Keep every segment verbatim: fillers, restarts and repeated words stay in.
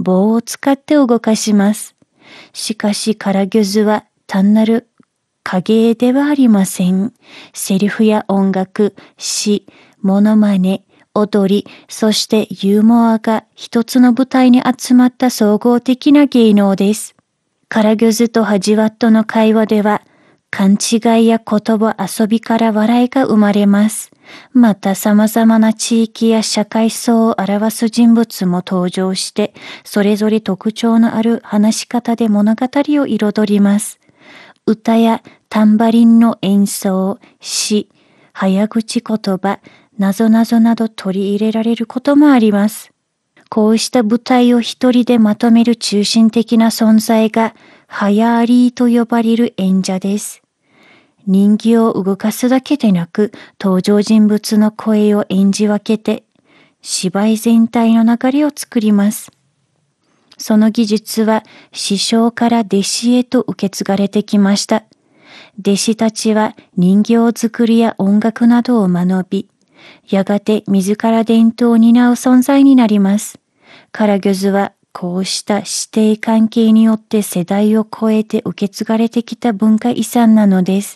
棒を使って動かします。しかしカラギョズは単なる影絵ではありません。セリフや音楽、詩、モノマネ、踊り、そしてユーモアが一つの舞台に集まった総合的な芸能です。カラギョズとハジワットの会話では、勘違いや言葉遊びから笑いが生まれます。また様々な地域や社会層を表す人物も登場して、それぞれ特徴のある話し方で物語を彩ります。歌やタンバリンの演奏、詩、早口言葉、なぞなぞなど取り入れられることもあります。こうした舞台を一人でまとめる中心的な存在がハヤーリーと呼ばれる演者です。人形を動かすだけでなく、登場人物の声を演じ分けて、芝居全体の流れを作ります。その技術は師匠から弟子へと受け継がれてきました。弟子たちは人形作りや音楽などを学び、やがて自ら伝統を担う存在になります。カラギョズはこうした師弟関係によって世代を超えて受け継がれてきた文化遺産なのです。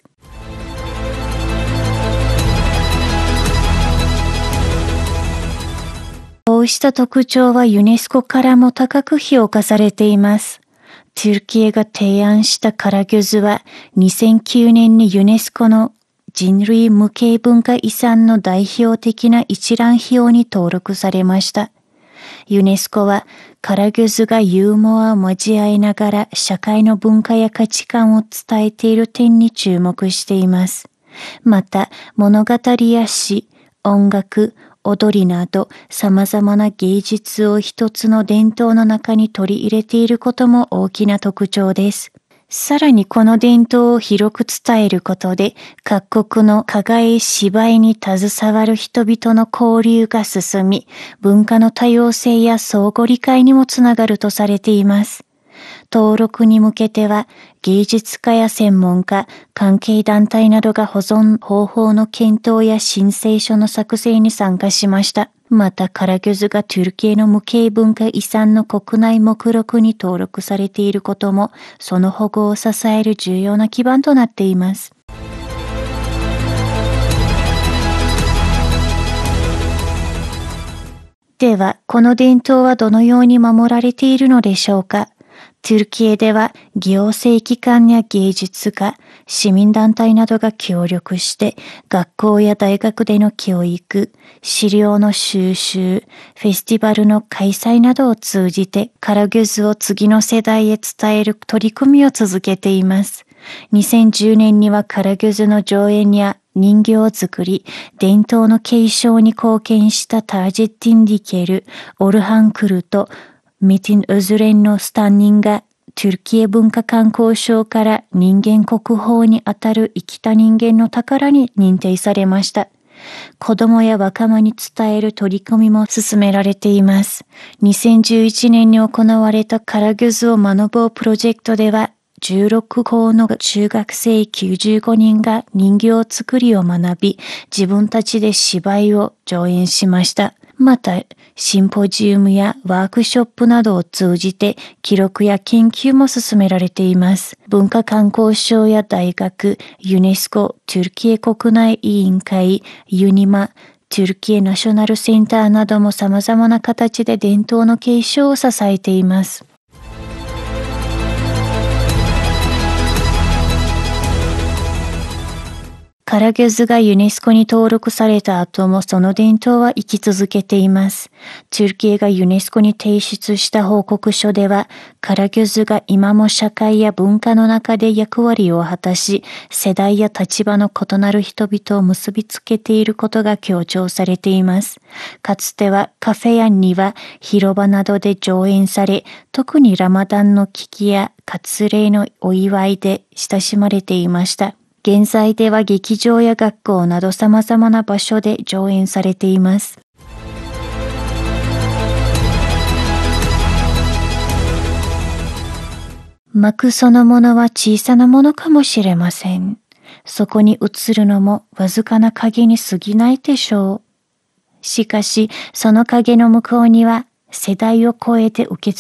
こうした特徴はユネスコからも高く評価されています。トゥルキエが提案したカラギョズはにせんきゅうねんにユネスコの人類無形文化遺産の代表的な一覧表に登録されました。ユネスコはカラギョズがユーモアを交えながら社会の文化や価値観を伝えている点に注目しています。また物語や詩、音楽、踊りなど様々な芸術を一つの伝統の中に取り入れていることも大きな特徴です。さらにこの伝統を広く伝えることで各国の課外芝居に携わる人々の交流が進み、文化の多様性や相互理解にもつながるとされています。登録に向けては芸術家や専門家、関係団体などが保存方法の検討や申請書の作成に参加しました。またカラギョズがトゥルキエの無形文化遺産の国内目録に登録されていることもその保護を支える重要な基盤となっています。では、この伝統はどのように守られているのでしょうか。トゥルキエでは行政機関や芸術家、市民団体などが協力して学校や大学での教育、資料の収集、フェスティバルの開催などを通じてカラギョズを次の世代へ伝える取り組みを続けています。にせんじゅうねんにはカラギョズの上演や人形作り、伝統の継承に貢献したタージェッティンディケル、オルハンクルト、メティン・ウズレンのスタンニンがトゥルキエ文化観光賞から人間国宝にあたる生きた人間の宝に認定されました。子供や若者に伝える取り組みも進められています。にせんじゅういちねんに行われたカラギョズを学ぼうプロジェクトではじゅうろくこうの中学生きゅうじゅうごにんが人形作りを学び、自分たちで芝居を上演しました。また、シンポジウムやワークショップなどを通じて記録や研究も進められています。文化観光省や大学、ユネスコ、トゥルキエ国内委員会、ユニマ、トゥルキエナショナルセンターなども様々な形で伝統の継承を支えています。カラギョズがユネスコに登録された後もその伝統は生き続けています。トゥルキエがユネスコに提出した報告書では、カラギョズが今も社会や文化の中で役割を果たし、世代や立場の異なる人々を結びつけていることが強調されています。かつてはカフェや庭、広場などで上演され、特にラマダンの危機や割礼のお祝いで親しまれていました。現在では劇場や学校など様々な場所で上演されています。幕そのものは小さなものかもしれません。そこに映るのもわずかな影に過ぎないでしょう。しかし、その影の向こうには世代を超えて受け継